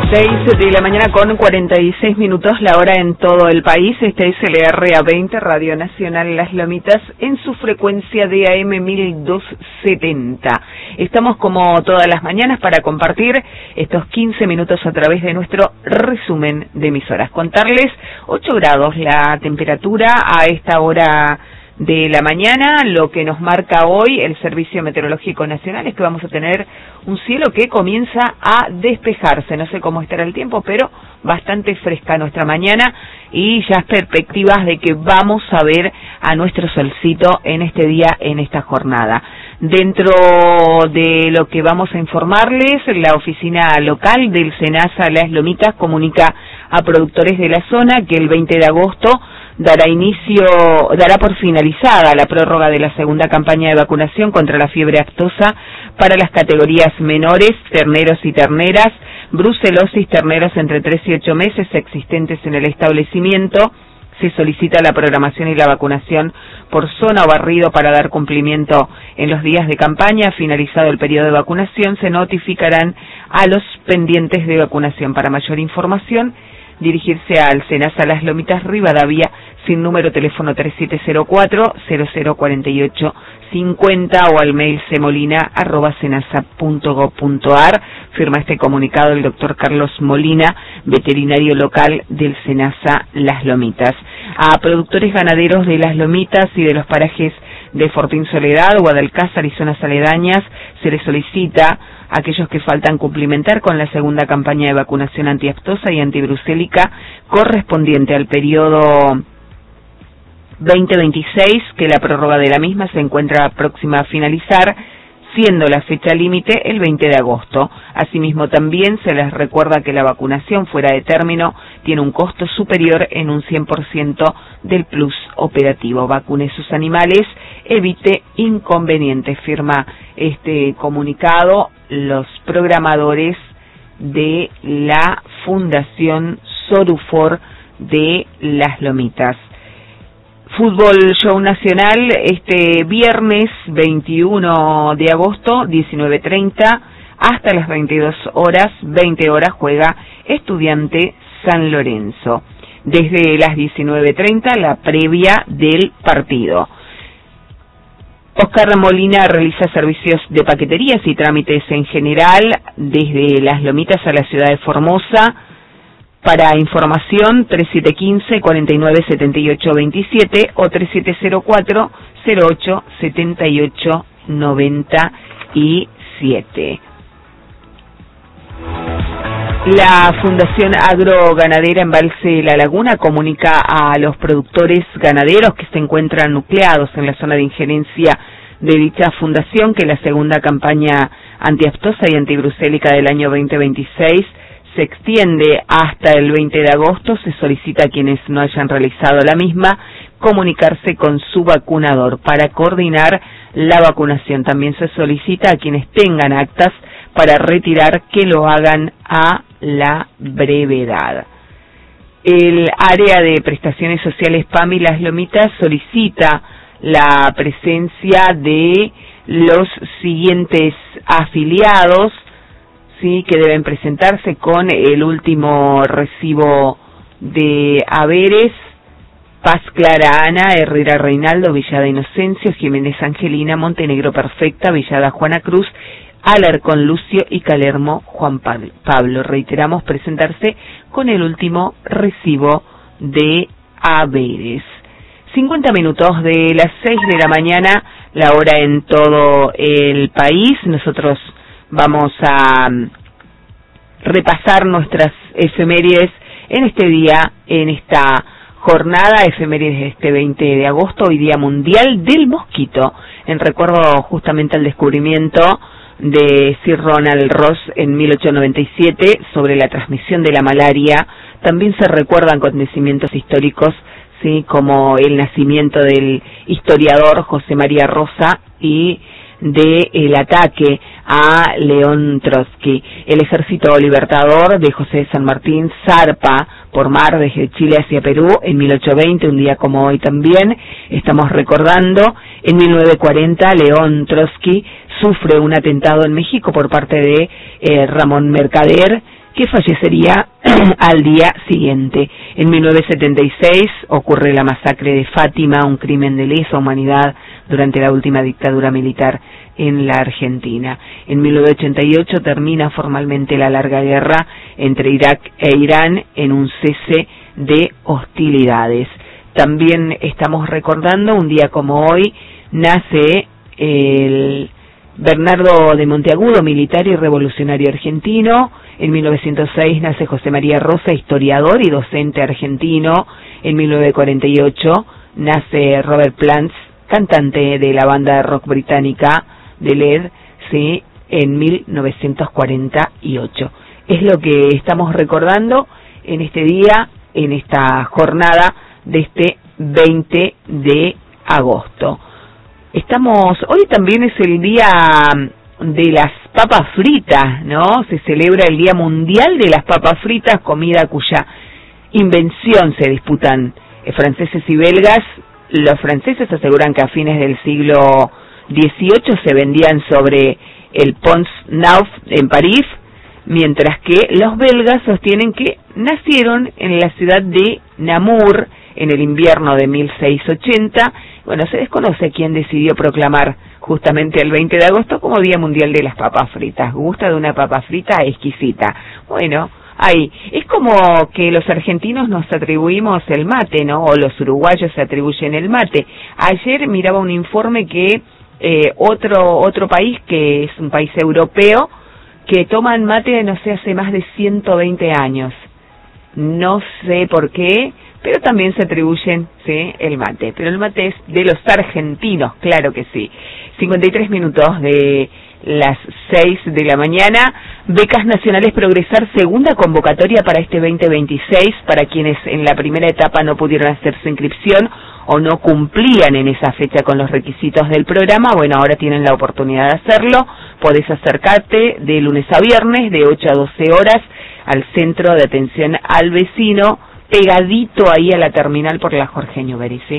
6 de la mañana con 46 minutos, la hora en todo el país. Este es LRA20, Radio Nacional Las Lomitas, en su frecuencia de AM 1270. Estamos como todas las mañanas para compartir estos 15 minutos a través de nuestro resumen de emisoras. Contarles 8 grados la temperatura a esta hora de la mañana. Lo que nos marca hoy el Servicio Meteorológico Nacional es que vamos a tener un cielo que comienza a despejarse. No sé cómo estará el tiempo, pero bastante fresca nuestra mañana y ya perspectivas de que vamos a ver a nuestro solcito en este día, en esta jornada. Dentro de lo que vamos a informarles, la oficina local del SENASA Las Lomitas comunica a productores de la zona que el 20 de agosto dará por finalizada la prórroga de la segunda campaña de vacunación contra la fiebre aftosa para las categorías menores, terneros y terneras, brucelosis, terneros entre 3 y 8 meses existentes en el establecimiento. Se solicita la programación y la vacunación por zona o barrido para dar cumplimiento en los días de campaña. Finalizado el periodo de vacunación, se notificarán a los pendientes de vacunación. Para mayor información, dirigirse al SENASA Las Lomitas Rivadavia, sin número, teléfono 3704-004850 o al mail cmolina@senasa.gov.ar. Firma este comunicado el doctor Carlos Molina, veterinario local del SENASA Las Lomitas. A productores ganaderos de Las Lomitas y de los parajes de Fortín Soledad, Guadalcázar y zonas aledañas, se les solicita a aquellos que faltan cumplimentar con la segunda campaña de vacunación antiaftosa y antibrucélica correspondiente al periodo 2026, que la prórroga de la misma se encuentra próxima a finalizar, siendo la fecha límite el 20 de agosto. Asimismo, también se les recuerda que la vacunación fuera de término tiene un costo superior en un 100% del plus operativo. Vacune sus animales, evite inconvenientes. Firma este comunicado los programadores de la Fundación Sorufor de Las Lomitas. Fútbol Show Nacional este viernes 21 de agosto, 19:30 hasta las 22 horas, 20 horas juega Estudiante San Lorenzo. Desde las 19:30 la previa del partido. Oscar Molina realiza servicios de paqueterías y trámites en general desde Las Lomitas a la ciudad de Formosa. Para información, 3715-497827 o 3704-087897. La Fundación Agroganadera Embalse La Laguna comunica a los productores ganaderos que se encuentran nucleados en la zona de injerencia de dicha fundación que la segunda campaña antiaftosa y antibrucélica del año 2026 se extiende hasta el 20 de agosto. Se solicita a quienes no hayan realizado la misma comunicarse con su vacunador para coordinar la vacunación. También se solicita a quienes tengan actas para retirar que lo hagan a la brevedad. El área de prestaciones sociales PAMI Las Lomitas solicita la presencia de los siguientes afiliados, sí, que deben presentarse con el último recibo de haberes: Paz Clara Ana, Herrera Reinaldo, Villada Inocencio, Jiménez Angelina, Montenegro Perfecta, Villada Juana Cruz, Alarcón Lucio y Calermo Juan Pablo. Reiteramos, presentarse con el último recibo de haberes. 50 minutos de las 6 de la mañana, la hora en todo el país. Nosotros vamos a repasar nuestras efemérides en este día, en esta jornada, efemérides de este 20 de agosto, hoy Día Mundial del Mosquito, en recuerdo justamente al descubrimiento de Sir Ronald Ross en 1897 sobre la transmisión de la malaria. También se recuerdan acontecimientos históricos, sí, como el nacimiento del historiador José María Rosa y del ataque a León Trotsky. El ejército libertador de José de San Martín zarpa por mar desde Chile hacia Perú en 1820, un día como hoy también. Estamos recordando, en 1940 León Trotsky sufre un atentado en México por parte de Ramón Mercader, que fallecería al día siguiente. En 1976 ocurre la masacre de Fátima, un crimen de lesa humanidad durante la última dictadura militar en la Argentina. En 1988 termina formalmente la larga guerra entre Irak e Irán en un cese de hostilidades. También estamos recordando, un día como hoy, nace el Bernardo de Monteagudo, militar y revolucionario argentino. En 1906 nace José María Rosa, historiador y docente argentino. En 1948 nace Robert Plant, cantante de la banda de rock británica de LED, sí, en 1948. Es lo que estamos recordando en este día, en esta jornada de este 20 de agosto. Hoy también es el día de las papas fritas, ¿no? Se celebra el Día Mundial de las Papas Fritas, comida cuya invención se disputan franceses y belgas. Los franceses aseguran que a fines del siglo XVIII se vendían sobre el Pont Neuf en París, mientras que los belgas sostienen que nacieron en la ciudad de Namur en el invierno de 1680. Bueno, se desconoce quién decidió proclamar justamente el 20 de agosto como Día Mundial de las Papas Fritas. ¿Gusta de una papa frita exquisita? Bueno, ahí. Es como que los argentinos nos atribuimos el mate, ¿no? O los uruguayos se atribuyen el mate. Ayer miraba un informe que otro país, que es un país europeo, que toman mate, no sé, hace más de 120 años. No sé por qué, pero también se atribuyen, sí, el mate. Pero el mate es de los argentinos, claro que sí. 53 minutos de las 6 de la mañana. Becas Nacionales Progresar, segunda convocatoria para este 2026, para quienes en la primera etapa no pudieron hacer su inscripción o no cumplían en esa fecha con los requisitos del programa. Bueno, ahora tienen la oportunidad de hacerlo. Podés acercarte de lunes a viernes, de 8 a 12 horas, al Centro de Atención al Vecino, pegadito ahí a la terminal por la Jorge Newbery, ¿sí?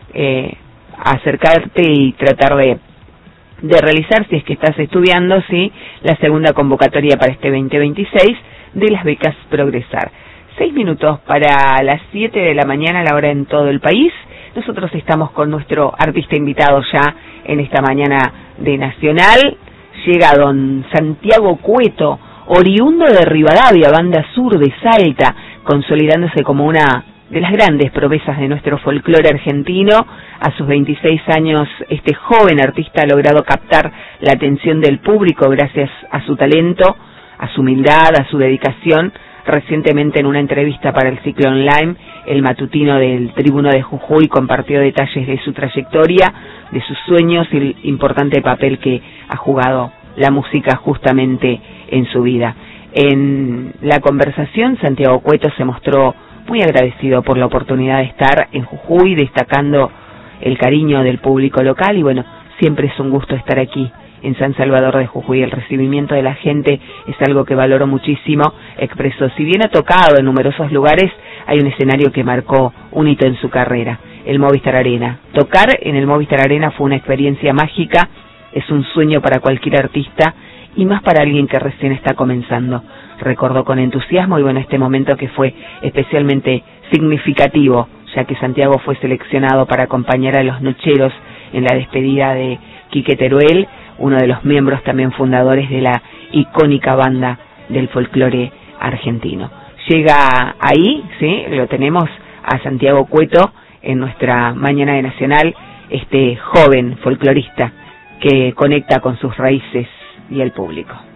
Acercarte y tratar de realizar, si es que estás estudiando, ¿sí?, la segunda convocatoria para este 2026 de las becas Progresar. 6 minutos para las 7 de la mañana, a la hora en todo el país. Nosotros estamos con nuestro artista invitado ya en esta mañana de Nacional. Llega don Santiago Cueto, oriundo de Rivadavia, banda sur de Salta, consolidándose como una de las grandes proezas de nuestro folclore argentino. A sus 26 años, este joven artista ha logrado captar la atención del público gracias a su talento, a su humildad, a su dedicación. Recientemente, en una entrevista para el ciclo online, el matutino del Tribuno de Jujuy compartió detalles de su trayectoria, de sus sueños y el importante papel que ha jugado la música justamente en su vida. En la conversación, Santiago Cueto se mostró muy agradecido por la oportunidad de estar en Jujuy, destacando el cariño del público local. Y bueno, siempre es un gusto estar aquí en San Salvador de Jujuy. El recibimiento de la gente es algo que valoro muchísimo. Expresó, si bien ha tocado en numerosos lugares, hay un escenario que marcó un hito en su carrera, el Movistar Arena. Tocar en el Movistar Arena fue una experiencia mágica, es un sueño para cualquier artista y más para alguien que recién está comenzando. Recordó con entusiasmo y bueno, este momento que fue especialmente significativo, ya que Santiago fue seleccionado para acompañar a los Nocheros en la despedida de Quique Teruel, uno de los miembros también fundadores de la icónica banda del folclore argentino. Llega ahí, sí, lo tenemos a Santiago Cueto en nuestra mañana de Nacional, este joven folclorista que conecta con sus raíces y el público.